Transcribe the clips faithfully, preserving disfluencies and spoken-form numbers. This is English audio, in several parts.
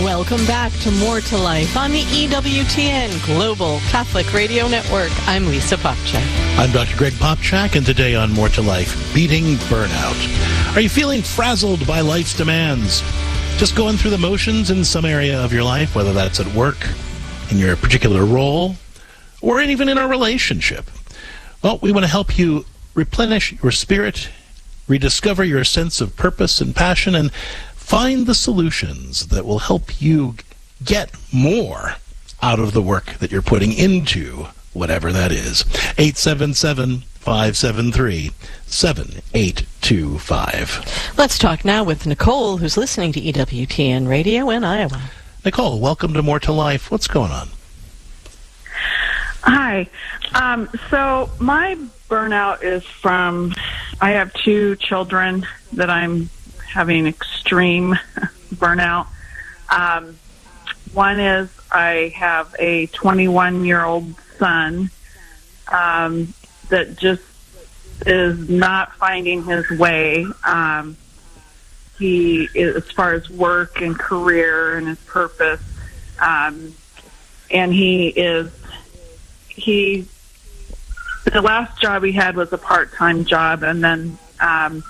Welcome back to More to Life on the E W T N Global Catholic Radio Network. I'm Lisa Popchak. I'm Doctor Greg Popchak, and today on More to Life, beating burnout. Are you feeling frazzled by life's demands? Just going through the motions in some area of your life, whether that's at work, in your particular role, or even in a relationship? Well, we want to help you replenish your spirit, rediscover your sense of purpose and passion, and find the solutions that will help you get more out of the work that you're putting into whatever that is. eight seven seven, five seven three, seven eight two five. Let's talk now with Nicole, who's listening to E W T N Radio in Iowa. Nicole, welcome to More to Life. What's going on? Hi. Um, so my burnout is from, I have two children that I'm having extreme burnout. Um, one is I have a twenty-one-year-old son um, that just is not finding his way. Um, he, as far as work and career and his purpose, um, and he is, he, the last job he had was a part-time job, and then um,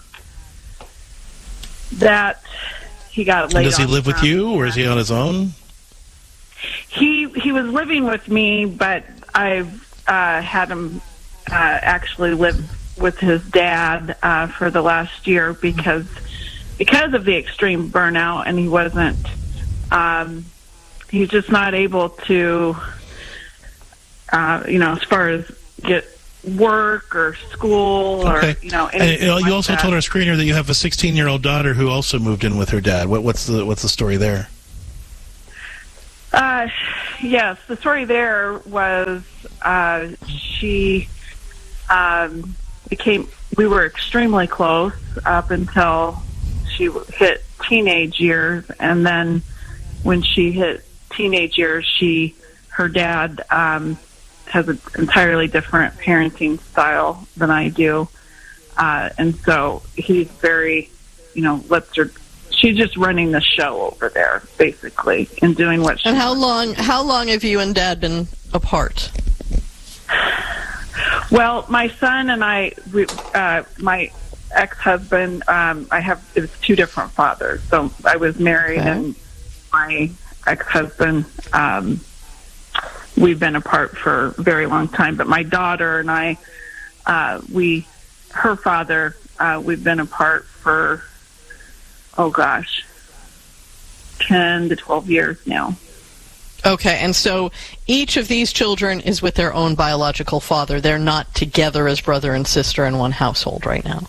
that he got laid off. Does he live with you, or is he on his own? He he was living with me, but I've uh, had him uh, actually live with his dad uh, for the last year because because of the extreme burnout, and he wasn't. Um, he's just not able to, uh, you know, as far as get work or school or, okay. you know, anything. And, you know, like you also that. told our screener that you have a sixteen-year-old daughter who also moved in with her dad. What, what's the what's the story there? Uh, yes, the story there was uh, she um, became. We were extremely close up until she hit teenage years, and then when she hit teenage years, she her dad. Um, has an entirely different parenting style than I do. Uh, and so he's very, you know, lets her, she's just running the show over there, basically, and doing what she And how long, how long have you and Dad been apart? Well, my son and I, we, uh, my ex-husband, um, I have, it was two different fathers. So I was married okay. and my ex-husband, um, we've been apart for a very long time, but my daughter and I, uh, we, her father, uh, we've been apart for, oh gosh, ten to twelve years now. Okay, and so each of these children is with their own biological father. They're not together as brother and sister in one household right now.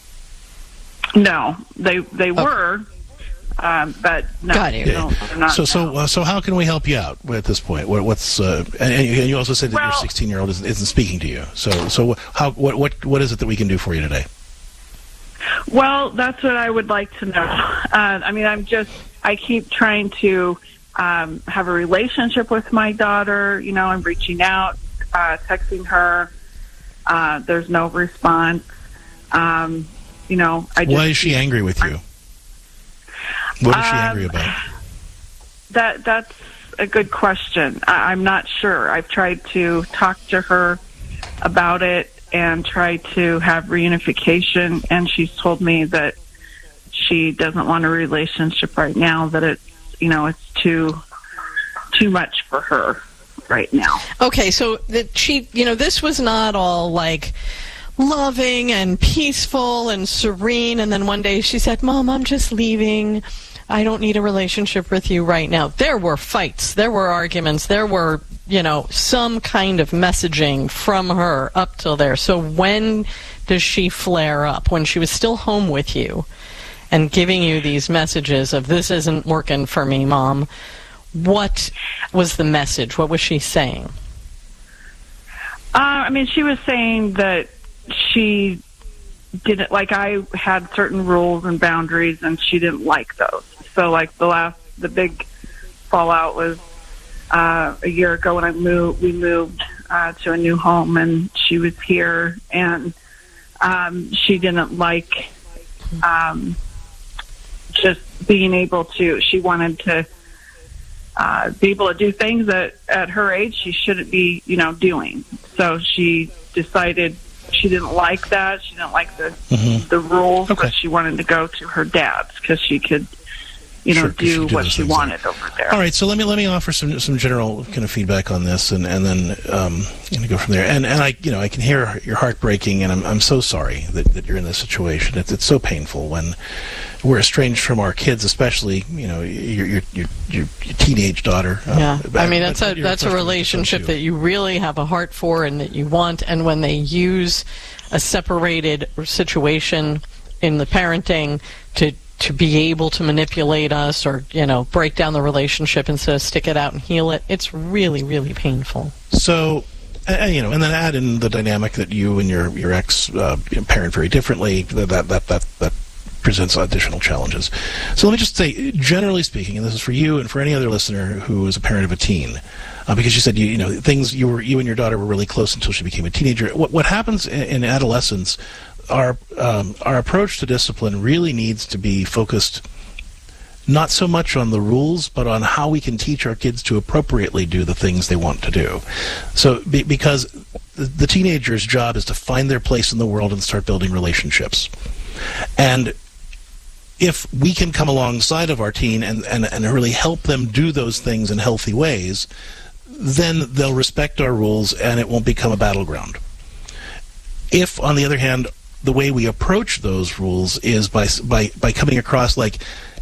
No, they they okay. were. Um, but no, Got you. no they're not. So, so, uh, so, how can we help you out at this point? What, what's uh, and, and you also said that well, your sixteen-year-old isn't, isn't speaking to you. So, so, how, what, what, what is it that we can do for you today? Well, that's what I would like to know. Uh, I mean, I'm just, I keep trying to um, have a relationship with my daughter. You know, I'm reaching out, uh, texting her. Uh, there's no response. Um, you know, I. Just Why is she angry with you? What is she angry about? Um, that that's a good question. I, I'm not sure. I've tried to talk to her about it and try to have reunification, and she's told me that she doesn't want a relationship right now, that it's, you know, it's too too much for her right now. Okay, so that she, you know, this was not all like loving and peaceful and serene, and then one day she said, Mom, I'm just leaving. I don't need a relationship with you right now. There were fights. There were arguments. There were, you know, some kind of messaging from her up till there. So when does she flare up? When she was still home with you and giving you these messages of, this isn't working for me, Mom, what was the message? What was she saying? Uh, I mean, she was saying that she didn't, like, I had certain rules and boundaries, and she didn't like those. So, like, the last, the big fallout was uh, a year ago when I moved, we moved uh, to a new home, and she was here, and um, she didn't like um, just being able to, she wanted to uh, be able to do things that at her age she shouldn't be, you know, doing. So she decided she didn't like that. She didn't like the mm-hmm. the rules, okay. but she wanted to go to her dad's because she could, you know, sure, do, she do what she wanted there. over there. All right, so let me let me offer some some general kind of feedback on this, and and then um, I'm gonna go from there. And and I you know I can hear your heart breaking, and I'm I'm so sorry that, that you're in this situation. It's it's so painful when we're estranged from our kids, especially you know your your your, your teenage daughter. Yeah, uh, I mean that's but a that's a relationship that you really have a heart for and that you want, and when they use a separated situation in the parenting to to be able to manipulate us or, you know, break down the relationship instead of stick it out and heal it, it's really, really painful. So, uh, you know, and then add in the dynamic that you and your, your ex uh, parent very differently, that, that, that, that, that presents additional challenges. So let me just say, generally speaking, and this is for you and for any other listener who is a parent of a teen, uh, because you said, you, you know, things, you were you and your daughter were really close until she became a teenager. What, what happens in, in adolescence, Our um, our approach to discipline really needs to be focused not so much on the rules, but on how we can teach our kids to appropriately do the things they want to do. So, be, because the, the teenager's job is to find their place in the world and start building relationships. And if we can come alongside of our teen and, and, and really help them do those things in healthy ways, then they'll respect our rules and it won't become a battleground. If, on the other hand, the way we approach those rules is by by by coming across like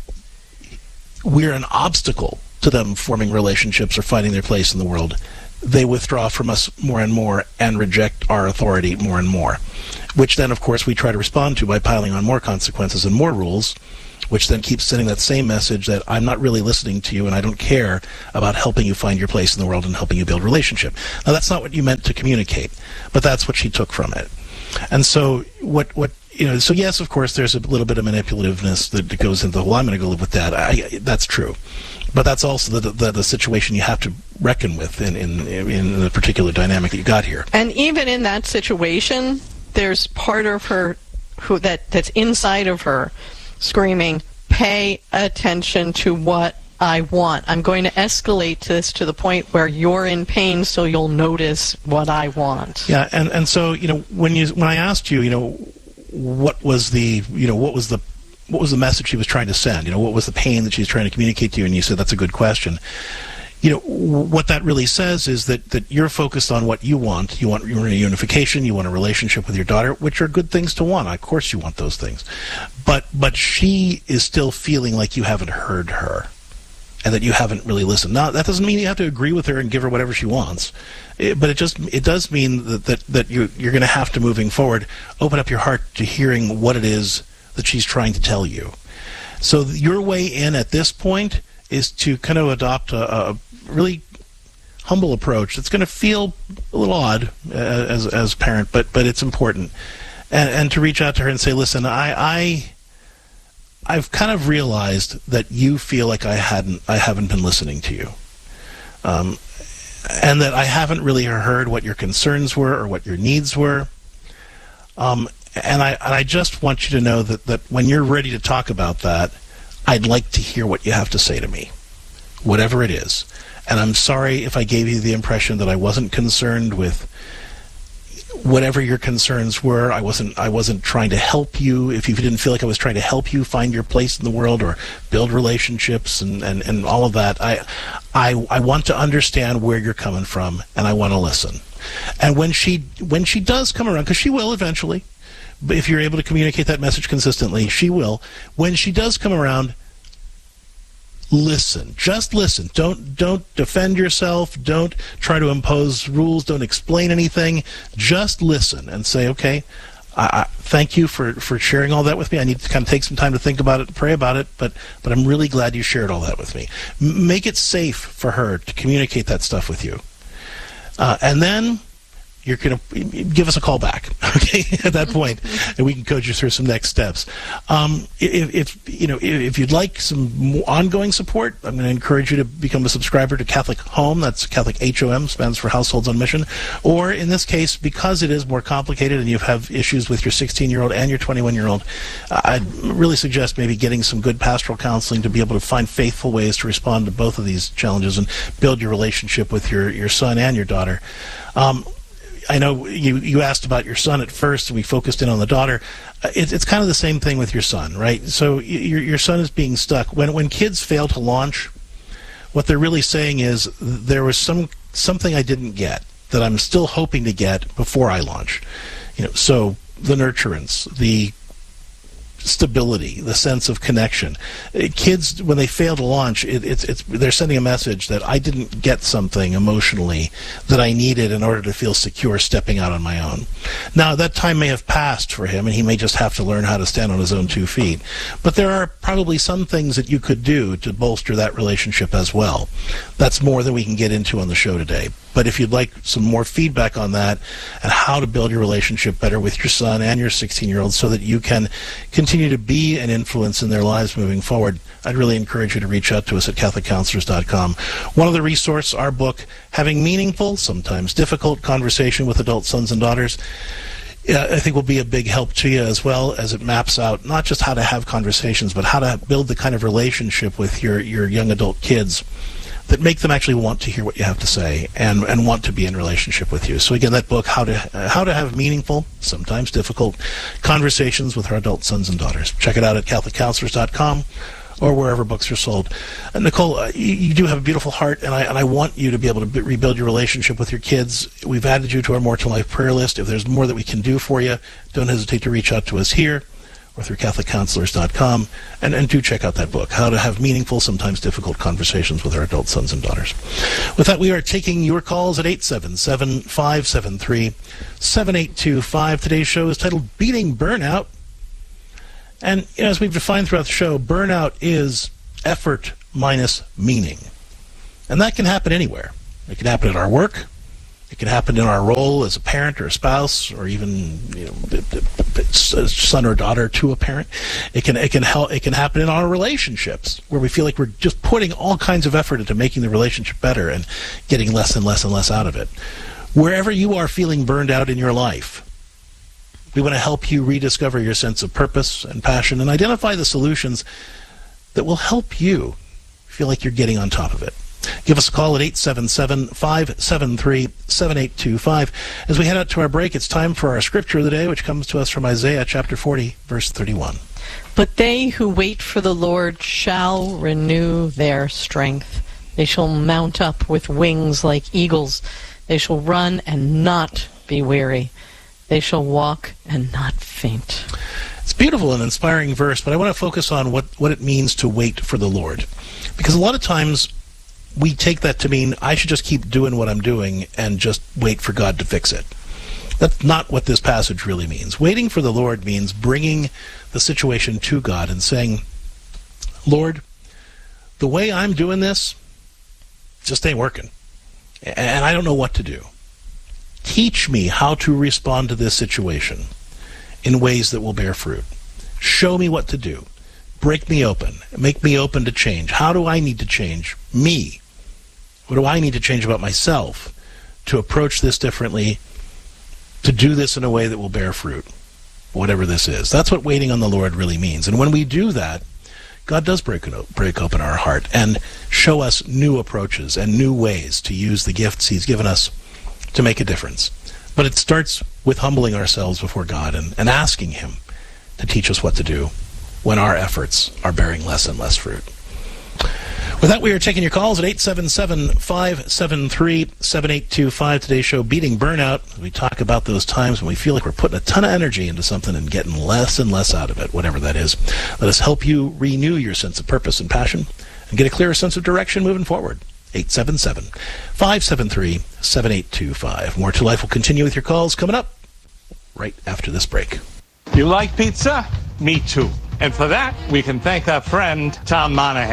we're an obstacle to them forming relationships or finding their place in the world, they withdraw from us more and more and reject our authority more and more, which then, of course, we try to respond to by piling on more consequences and more rules, which then keeps sending that same message that I'm not really listening to you and I don't care about helping you find your place in the world and helping you build relationship. Now, that's not what you meant to communicate, but that's what she took from it. And so what, what you know, so yes, of course, there's a little bit of manipulativeness that goes into the whole, I'm going to go live with Dad. I, that's true. But that's also the, the the situation you have to reckon with in, in, in the particular dynamic that you got here. And even in that situation, there's part of her who that, that's inside of her screaming, pay attention to what I want. I'm going to escalate this to the point where you're in pain so you'll notice what I want. Yeah, and, and so, you know, when you when I asked you, you know, what was the, you know, what was the what was the message she was trying to send? You know, what was the pain that she's trying to communicate to you? And you said that's a good question. You know, what that really says is that, that you're focused on what you want. You want reunification, you want a relationship with your daughter, which are good things to want. Of course you want those things. But but she is still feeling like you haven't heard her and that you haven't really listened. Now, that doesn't mean you have to agree with her and give her whatever she wants. It, but it just it does mean that, that, that you, you're going to have to, moving forward, open up your heart to hearing what it is that she's trying to tell you. So your way in at this point is to kind of adopt a, a really humble approach. It's going to feel a little odd as as a parent, but but it's important. And and to reach out to her and say, listen, I I I've kind of realized that you feel like I hadn't I haven't been listening to you. Um, and that I haven't really heard what your concerns were or what your needs were. Um, and I and I just want you to know that, that when you're ready to talk about that, I'd like to hear what you have to say to me, whatever it is. And I'm sorry if I gave you the impression that I wasn't concerned with whatever your concerns were. I wasn't I wasn't trying to help you. If you didn't feel like I was trying to help you find your place in the world or build relationships and, and, and all of that, I, I I want to understand where you're coming from, and I want to listen. And when she when she does come around, because she will eventually, if you're able to communicate that message consistently, she will. When she does come around, listen. Just listen. Don't don't defend yourself. Don't try to impose rules. Don't explain anything. Just listen and say, okay, I, I, thank you for, for sharing all that with me. I need to kind of take some time to think about it, pray about it, but but I'm really glad you shared all that with me. M- make it safe for her to communicate that stuff with you. Uh, and then you're going to give us a call back, okay, at that point, and we can coach you through some next steps. Um, if, if you know, if you'd like some more ongoing support, I'm going to encourage you to become a subscriber to Catholic Home. That's Catholic H O M, stands for Households on Mission. Or in this case, because it is more complicated and you have issues with your sixteen-year-old and your twenty-one-year-old, I'd really suggest maybe getting some good pastoral counseling to be able to find faithful ways to respond to both of these challenges and build your relationship with your, your son and your daughter. Um, I know you, you asked about your son at first, and we focused in on the daughter. It, it's kind of the same thing with your son, right? So your, your son is being stuck. When when kids fail to launch, what they're really saying is there was some something I didn't get that I'm still hoping to get before I launch. You know, so the nurturance, the stability, the sense of connection. Kids, when they fail to launch, it, it's it's they're sending a message that I didn't get something emotionally that I needed in order to feel secure stepping out on my own. Now, that time may have passed for him, and he may just have to learn how to stand on his own two feet. But there are probably some things that you could do to bolster that relationship as well. That's more than we can get into on the show today. But if you'd like some more feedback on that and how to build your relationship better with your son and your sixteen-year-old so that you can continue to be an influence in their lives moving forward, I'd really encourage you to reach out to us at Catholic Counselors dot com. One of the resources, our book, Having Meaningful, Sometimes Difficult Conversation with Adult Sons and Daughters, uh, I think will be a big help to you, as well as it maps out not just how to have conversations, but how to build the kind of relationship with your, your young adult kids that make them actually want to hear what you have to say and, and want to be in relationship with you. So again, that book, How to uh, How to Have Meaningful, Sometimes Difficult Conversations with Our Adult Sons and Daughters. Check it out at Catholic Counselors dot com or wherever books are sold. Uh, Nicole, uh, you, you do have a beautiful heart, and I and I want you to be able to b- rebuild your relationship with your kids. We've added you to our More to Life prayer list. If there's more that we can do for you, don't hesitate to reach out to us here or through Catholic Counselors dot com, and, and do check out that book, How to Have Meaningful, Sometimes Difficult Conversations with Our Adult Sons and Daughters. With that, we are taking your calls at eight seven seven, five seven three, seven eight two five. Today's show is titled Beating Burnout. And you know, as we've defined throughout the show, burnout is effort minus meaning. And that can happen anywhere. It can happen at our work. It can happen in our role as a parent or a spouse, or even, you know, a son or daughter to a parent. It can it can help. It can happen in our relationships, where we feel like we're just putting all kinds of effort into making the relationship better and getting less and less and less out of it. Wherever you are feeling burned out in your life, we want to help you rediscover your sense of purpose and passion and identify the solutions that will help you feel like you're getting on top of it. Give us a call at eight seven seven, five seven three, seven eight two five. As we head out to our break, it's time for our scripture of the day, which comes to us from Isaiah chapter forty, verse thirty-one. But they who wait for the Lord shall renew their strength. They shall mount up with wings like eagles. They shall run and not be weary. They shall walk and not faint. It's a beautiful and inspiring verse, but I want to focus on what, what it means to wait for the Lord. Because a lot of times we take that to mean I should just keep doing what I'm doing and just wait for God to fix it. That's not what this passage really means. Waiting for the Lord means bringing the situation to God and saying, Lord, the way I'm doing this just ain't working, and I don't know what to do. Teach me how to respond to this situation in ways that will bear fruit. Show me what to do. Break me open. Make me open to change. How do I need to change me? What do I need to change about myself to approach this differently, to do this in a way that will bear fruit, whatever this is? That's what waiting on the Lord really means. And when we do that, God does break, break open our heart and show us new approaches and new ways to use the gifts He's given us to make a difference. But it starts with humbling ourselves before God and, and asking Him to teach us what to do when our efforts are bearing less and less fruit. With that, we are taking your calls at eight seven seven, five seven three, seven eight two five. Today's show, Beating Burnout. We talk about those times when we feel like we're putting a ton of energy into something and getting less and less out of it, whatever that is. Let us help you renew your sense of purpose and passion and get a clearer sense of direction moving forward. eight seven seven, five seven three, seven eight two five. More to Life will continue with your calls coming up right after this break. You like pizza? Me too. And for that, we can thank our friend, Tom Monahan.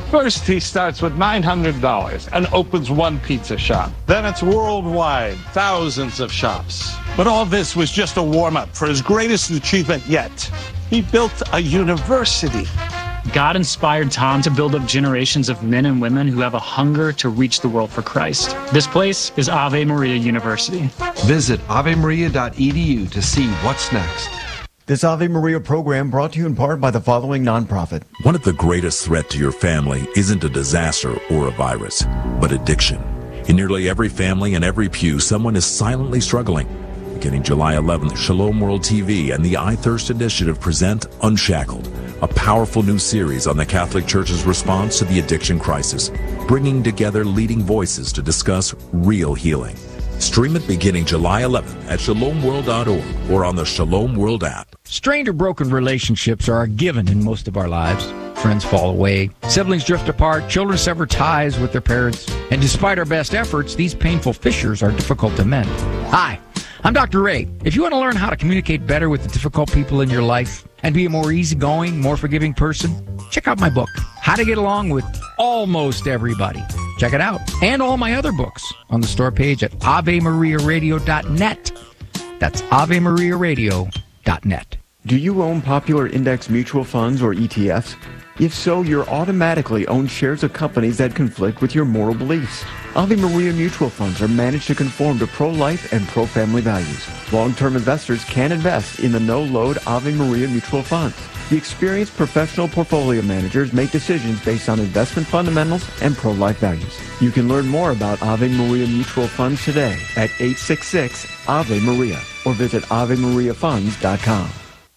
First, he starts with nine hundred dollars and opens one pizza shop. Then it's worldwide, thousands of shops. But all this was just a warm-up for his greatest achievement yet. He built a university. God inspired Tom to build up generations of men and women who have a hunger to reach the world for Christ. This place is Ave Maria University. Visit ave maria dot e d u to see what's next. This Ave Maria program brought to you in part by the following nonprofit. One of the greatest threats to your family isn't a disaster or a virus, but addiction. In nearly every family and every pew, someone is silently struggling. Beginning July eleventh, Shalom World T V and the I Thirst Initiative present Unshackled, a powerful new series on the Catholic Church's response to the addiction crisis, bringing together leading voices to discuss real healing. Stream it beginning July eleventh at shalom world dot org or on the Shalom World app. Strained or broken relationships are a given in most of our lives. Friends fall away, siblings drift apart, children sever ties with their parents, and despite our best efforts, these painful fissures are difficult to mend. Hi, I'm Doctor Ray. If you want to learn how to communicate better with the difficult people in your life and be a more easygoing, more forgiving person, check out my book, How to Get Along with Almost Everybody. Check it out. And all my other books on the store page at ave maria radio dot net. That's ave maria radio dot net. Do you own popular index mutual funds or E T Fs? If so, you're automatically owned shares of companies that conflict with your moral beliefs. Ave Maria mutual funds are managed to conform to pro-life and pro-family values. Long-term investors can invest in the no-load Ave Maria mutual funds. The experienced professional portfolio managers make decisions based on investment fundamentals and pro-life values. You can learn more about Ave Maria mutual funds today at eight six six Ave Maria or visit ave maria funds dot com.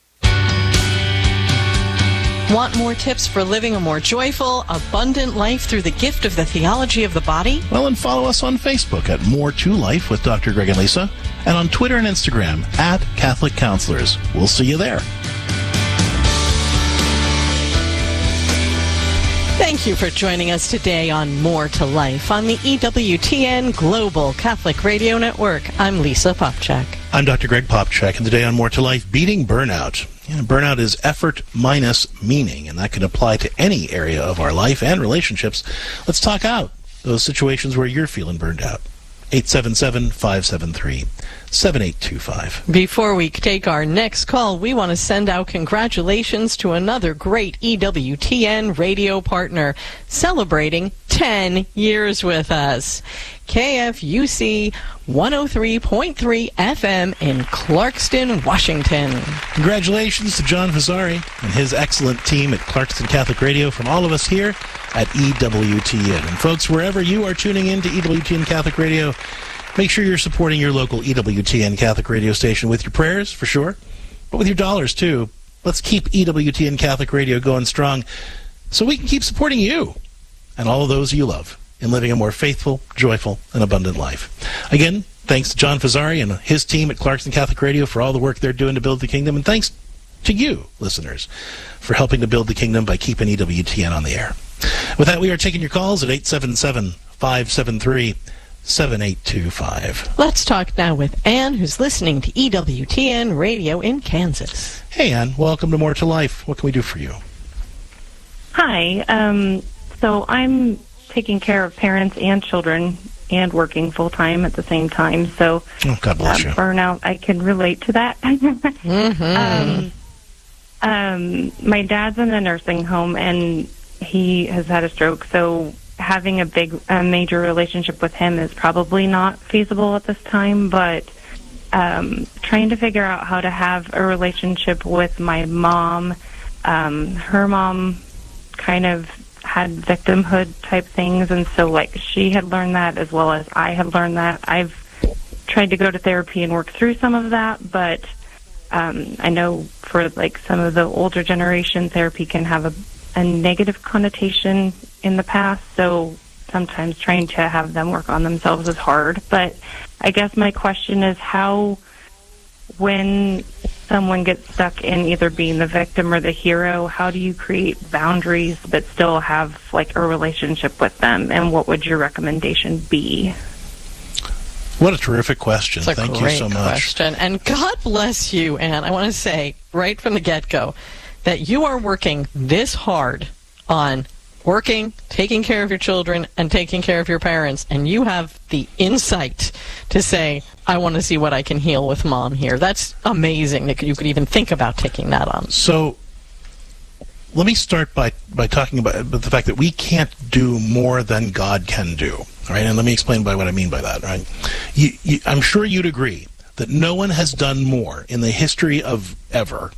Want more tips for living a more joyful, abundant life through the gift of the theology of the body? Well, and follow us on Facebook at More to Life with Doctor Greg and Lisa, and on Twitter and Instagram at Catholic Counselors. We'll see you there. Thank you for joining us today on More to Life on the E W T N Global Catholic Radio Network. I'm Lisa Popchak. I'm Doctor Greg Popchak, and today on More to Life, beating burnout. Yeah, burnout is effort minus meaning, and that can apply to any area of our life and relationships. Let's talk out those situations where you're feeling burned out. eight seven seven, five seven three, seven eight two five. Before we take our next call, we want to send out congratulations to another great E W T N radio partner celebrating ten years with us. K F U C one oh three point three F M in Clarkston, Washington. Congratulations to John Fazzari and his excellent team at Clarkston Catholic Radio from all of us here at E W T N. And folks, wherever you are tuning in to E W T N Catholic Radio, make sure you're supporting your local E W T N Catholic radio station with your prayers, for sure, but with your dollars, too. Let's keep E W T N Catholic Radio going strong so we can keep supporting you and all of those you love in living a more faithful, joyful, and abundant life. Again, thanks to John Fazzari and his team at Clarkston Catholic Radio for all the work they're doing to build the kingdom, and thanks to you, listeners, for helping to build the kingdom by keeping E W T N on the air. With that, we are taking your calls at eight seven seven, five seven three, seven eight two five. Let's talk now with Ann, who's listening to E W T N Radio in Kansas. Hey, Ann. Welcome to More to Life. What can we do for you? Hi. Um, so I'm taking care of parents and children and working full-time at the same time. So oh, God bless uh, you. Burnout, I can relate to that. mm-hmm. um, um, my dad's in a nursing home, and he has had a stroke, so having a big, a major relationship with him is probably not feasible at this time, but um, trying to figure out how to have a relationship with my mom. Um, her mom kind of had victimhood type things, and so like she had learned that as well as I had learned that. I've tried to go to therapy and work through some of that, but um, I know for like some of the older generation, therapy can have a, a negative connotation in the past, so sometimes trying to have them work on themselves is hard. But I guess my question is how, when someone gets stuck in either being the victim or the hero, how do you create boundaries but still have like a relationship with them, and what would your recommendation be? What a terrific question. It's a Thank great you so much. question. And God bless you, Ann. I want to say right from the get-go that you are working this hard on working, taking care of your children, and taking care of your parents, and you have the insight to say, I want to see what I can heal with mom here. That's amazing that you could even think about taking that on. So let me start by, by talking about the fact that we can't do more than God can do. All right? And let me explain by what I mean by that. Right? You, you, I'm sure you'd agree that no one has done more in the history of ever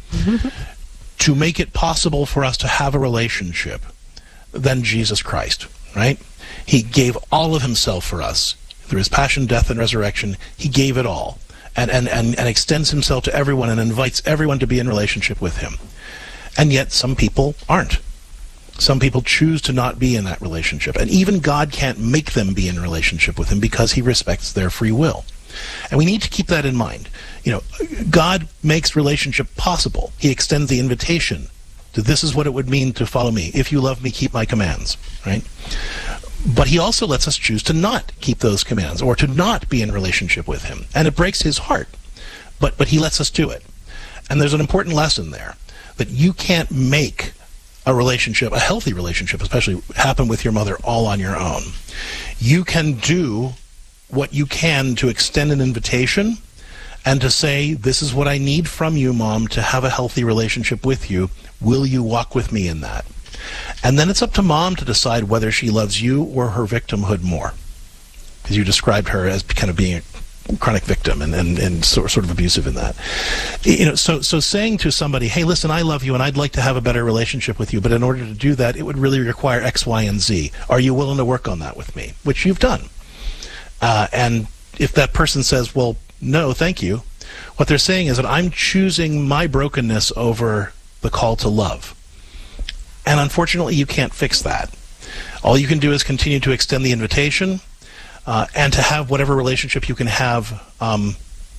to make it possible for us to have a relationship than Jesus Christ, right? He gave all of himself for us. Through his passion, death, and resurrection, he gave it all. And, and, and, and extends himself to everyone and invites everyone to be in relationship with him. And yet some people aren't. Some people choose to not be in that relationship. And even God can't make them be in relationship with him because he respects their free will. And we need to keep that in mind. You know, God makes relationship possible. He extends the invitation to this is what it would mean to follow me. If you love me, keep my commands, right? But he also lets us choose to not keep those commands or to not be in relationship with him. And it breaks his heart. But but he lets us do it. And there's an important lesson there that you can't make a relationship, a healthy relationship especially, happen with your mother all on your own. You can do what you can to extend an invitation and to say, this is what I need from you, Mom, to have a healthy relationship with you. Will you walk with me in that? And then it's up to Mom to decide whether she loves you or her victimhood more. Because you described her as kind of being a chronic victim and, and, and sort of abusive in that. You know, so, so saying to somebody, hey, listen, I love you and I'd like to have a better relationship with you, but in order to do that, it would really require X, Y, and Z. Are you willing to work on that with me? Which you've done. Uh, and if that person says, well, no, thank you, what they're saying is that I'm choosing my brokenness over the call to love. And unfortunately, you can't fix that. All you can do is continue to extend the invitation uh, and to have whatever relationship you can have um,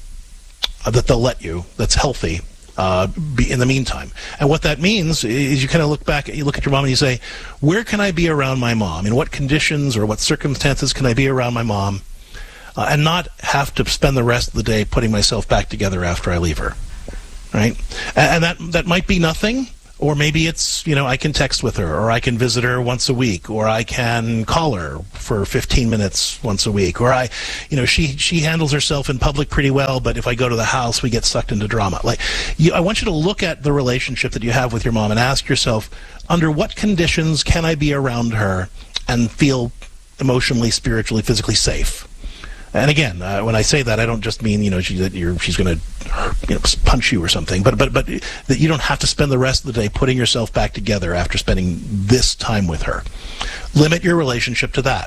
that they'll let you, that's healthy, uh, be in the meantime. And what that means is you kind of look back, you look at your mom and you say, where can I be around my mom? In what conditions or what circumstances can I be around my mom? Uh, and not have to spend the rest of the day putting myself back together after I leave her, right? And, and that that might be nothing, or maybe it's, you know, I can text with her, or I can visit her once a week, or I can call her for fifteen minutes once a week, or I, you know, she she handles herself in public pretty well, but if I go to the house, we get sucked into drama. Like, you, I want you to look at the relationship that you have with your mom and ask yourself, under what conditions can I be around her and feel emotionally, spiritually, physically safe? And again, uh, when I say that, I don't just mean, you know, she, that you're, she's going to, you know, punch you or something, but but but that you don't have to spend the rest of the day putting yourself back together after spending this time with her. Limit your relationship to that.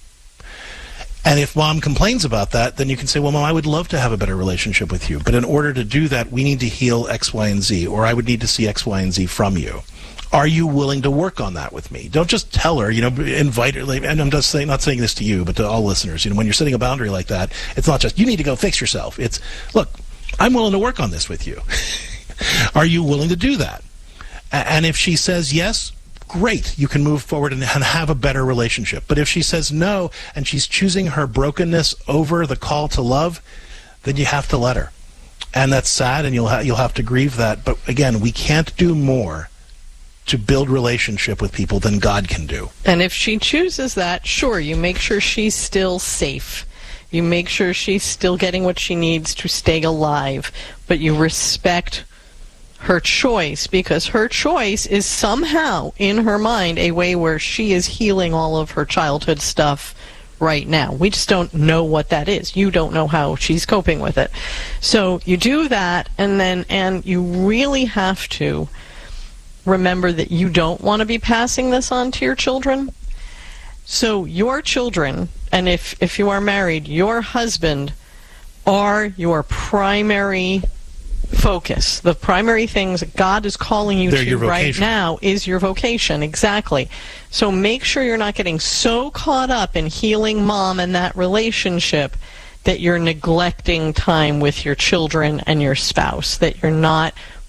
And if Mom complains about that, then you can say, well, Mom, I would love to have a better relationship with you, but in order to do that, we need to heal X, Y, and Z, or I would need to see X, Y, and Z from you. Are you willing to work on that with me? Don't just tell her, you know, invite her. And I'm just saying, not saying this to you, but to all listeners. You know, when you're setting a boundary like that, it's not just, you need to go fix yourself. It's, look, I'm willing to work on this with you. Are you willing to do that? And if she says yes, great. You can move forward and have a better relationship. But if she says no, and she's choosing her brokenness over the call to love, then you have to let her. And that's sad, and you'll ha- you'll have to grieve that. But again, we can't do more to build relationship with people than God can do. And if she chooses that, sure, you make sure she's still safe. You make sure she's still getting what she needs to stay alive. But you respect her choice, because her choice is somehow, in her mind, a way where she is healing all of her childhood stuff right now. We just don't know what that is. You don't know how she's coping with it. So you do that, and then, and you really have to remember that you don't want to be passing this on to your children. So your children, and if, if you are married, your husband are your primary focus. The primary things that God is calling you They're to your right vocation. now is your vocation. Exactly. So make sure you're not getting so caught up in healing mom and that relationship that you're neglecting time with your children and your spouse, that you're not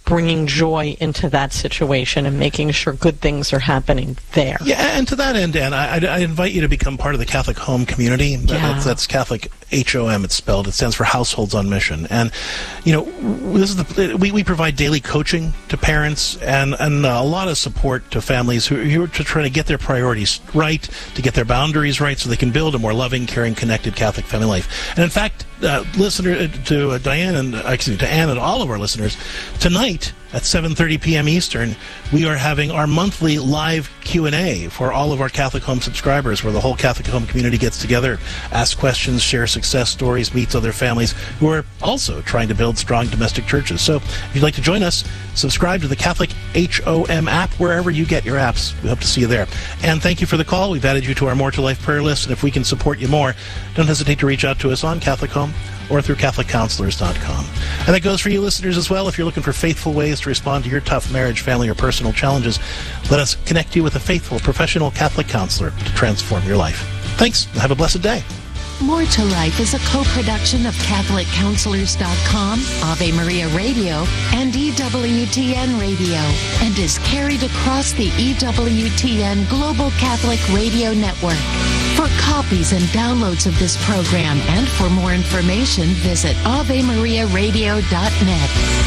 bringing joy into that situation and making sure good things are happening there. Yeah, and to that end, Dan, I, I, I invite you to become part of the Catholic Home community. That, Yeah. that's, that's Catholic H O M. It's spelled. It stands for Households on Mission. And you know, this is the we, we provide daily coaching to parents and and uh, a lot of support to families who, who are trying to get their priorities right, to get their boundaries right, so they can build a more loving, caring, connected Catholic family life. And in fact, uh, listener to uh, Diane and uh, excuse me, to Ann and all of our listeners, tonight at seven thirty p.m. Eastern, we are having our monthly live Q and A for all of our Catholic Home subscribers, where the whole Catholic Home community gets together, asks questions, shares success stories, meets other families who are also trying to build strong domestic churches. So if you'd like to join us, subscribe to the Catholic H O M app wherever you get your apps. We hope to see you there. And thank you for the call. We've added you to our More to Life prayer list, and if we can support you more, don't hesitate to reach out to us on Catholic Home or through Catholic Counselors dot com. And that goes for you listeners as well. If you're looking for faithful ways to respond to your tough marriage, family, or personal challenges, let us connect you with a faithful, professional Catholic counselor to transform your life. Thanks, and have a blessed day. More to Life is a co-production of Catholic Counselors dot com, Ave Maria Radio, and E W T N Radio, and is carried across the E W T N Global Catholic Radio Network. For copies and downloads of this program and for more information, visit Ave Maria Radio dot net.